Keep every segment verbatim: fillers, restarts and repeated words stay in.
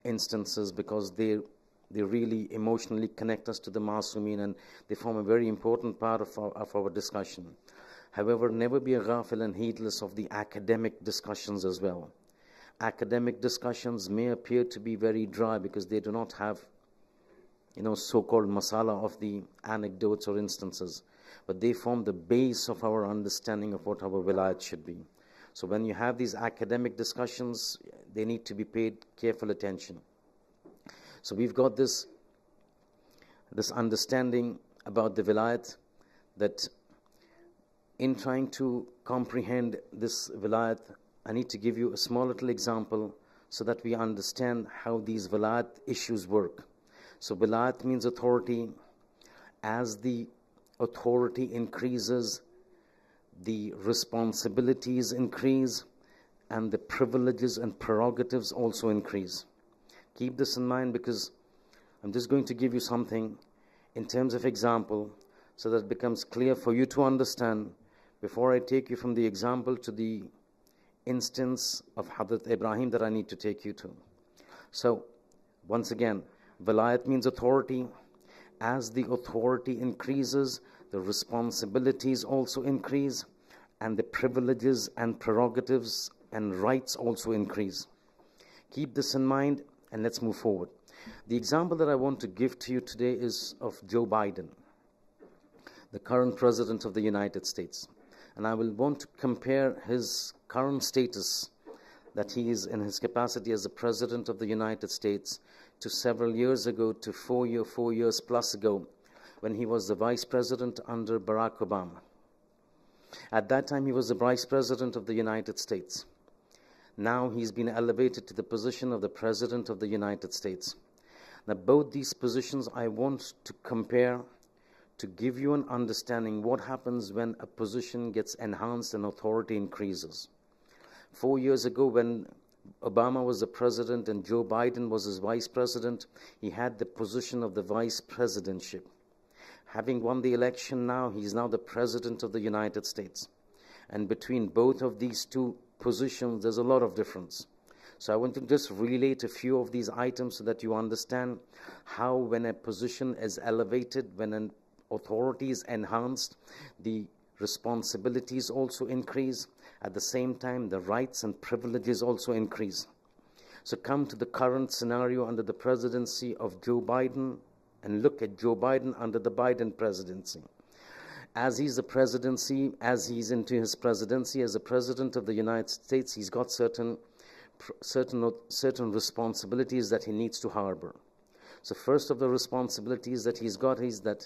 instances because they they really emotionally connect us to the Masumeen, and they form a very important part of our, of our discussion. However, never be a ghafil and heedless of the academic discussions as well. Academic discussions may appear to be very dry because they do not have, you know, so-called masala of the anecdotes or instances, but they form the base of our understanding of what our wilayat should be. So when you have these academic discussions, they need to be paid careful attention. So we've got this, this understanding about the wilayat, that in trying to comprehend this wilayat, I need to give you a small little example so that we understand how these wilayat issues work. So wilayat means authority. As the authority increases, the responsibilities increase, and the privileges and prerogatives also increase. Keep this in mind, because I'm just going to give you something in terms of example so that it becomes clear for you to understand before I take you from the example to the instance of Hadrat Ibrahim that I need to take you to. So, once again, wilayat means authority. As the authority increases, the responsibilities also increase, and the privileges and prerogatives and rights also increase. Keep this in mind, and let's move forward. The example that I want to give to you today is of Joe Biden, the current president of the United States. And I will want to compare his current status, that he is in his capacity as the president of the United States, to several years ago, to four, year, four years plus ago, when he was the vice president under Barack Obama. At that time, he was the vice president of the United States. Now he's been elevated to the position of the President of the United States. Now both these positions I want to compare to give you an understanding what happens when a position gets enhanced and authority increases. Four years ago, when Obama was the president and Joe Biden was his vice president, he had the position of the vice presidentship. Having won the election now, he's now the president of the United States. And between both of these two positions, there's a lot of difference. So I want to just relate a few of these items so that you understand how, when a position is elevated, when an authority is enhanced, the responsibilities also increase. At the same time, the rights and privileges also increase. So come to the current scenario under the presidency of Joe Biden and look at Joe Biden under the Biden presidency. As he's the presidency, as he's into his presidency as the president of the United States, he's got certain, certain, certain responsibilities that he needs to harbor. So first of the responsibilities that he's got is that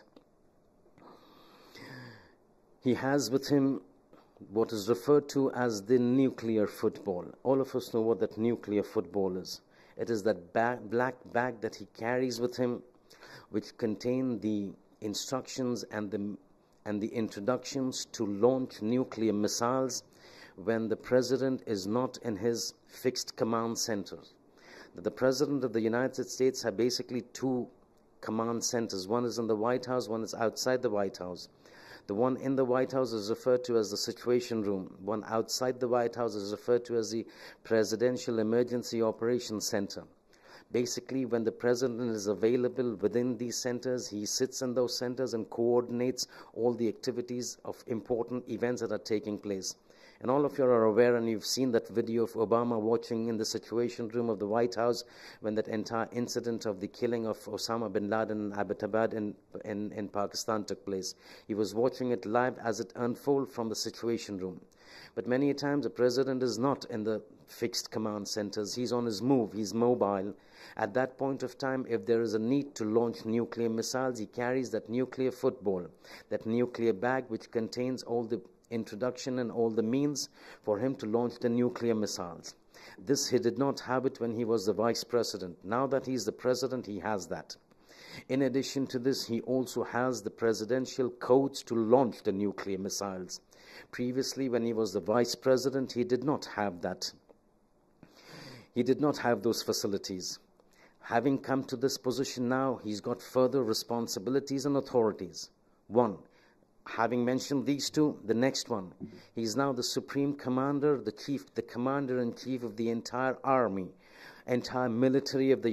he has with him what is referred to as the nuclear football. All of us know what that nuclear football is. It is that bag, black bag that he carries with him, which contain the instructions and the and the introductions to launch nuclear missiles when the president is not in his fixed command centers. The president of the United States have basically two command centers. One is in the White House, one is outside the White House. The one in the White House is referred to as the Situation Room. One outside the White House is referred to as the Presidential Emergency Operations Center. Basically, when the president is available within these centers, he sits in those centers and coordinates all the activities of important events that are taking place. And all of you are aware, and you've seen that video of Obama watching in the Situation Room of the White House when that entire incident of the killing of Osama bin Laden in Abbottabad in, in, in Pakistan took place. He was watching it live as it unfolded from the Situation Room. But many times the president is not in the fixed command centers. He's on his move. He's mobile. At that point of time, if there is a need to launch nuclear missiles, he carries that nuclear football, that nuclear bag which contains all the introduction and all the means for him to launch the nuclear missiles. This he did not have it when he was the vice president. Now that he's the president, he has that. In addition to this, he also has the presidential codes to launch the nuclear missiles. Previously, when he was the vice president, he did not have that. He did not have those facilities. Having come to this position now, he's got further responsibilities and authorities. One, having mentioned these two, the next one, he's now the supreme commander, the chief, the commander-in-chief of the entire army, entire military of the